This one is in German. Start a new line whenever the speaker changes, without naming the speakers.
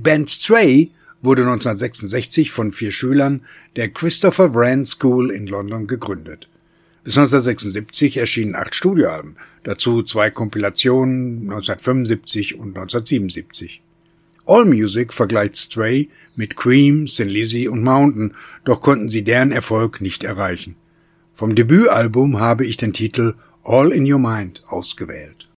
Band Stray wurde 1966 von 4 Schülern der Christopher Wren School in London gegründet. Bis 1976 erschienen 8 Studioalben, dazu 2 Kompilationen 1975 und 1977. AllMusic vergleicht Stray mit Cream, Thin Lizzy und Mountain, doch konnten sie deren Erfolg nicht erreichen. Vom Debütalbum habe ich den Titel All in Your Mind ausgewählt.